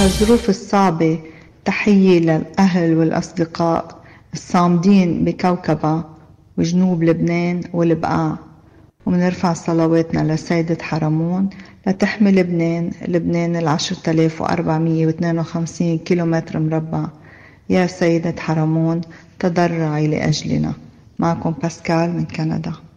بهالظروف الصعبة تحية للأهل والأصدقاء الصامدين بكوكبة وجنوب لبنان والبقاع، ومنرفع صلواتنا لسيدة حرمون لتحمي لبنان 10,452 كيلومتر مربع. يا سيدة حرمون تضرعي لأجلنا. معكم باسكال من كندا.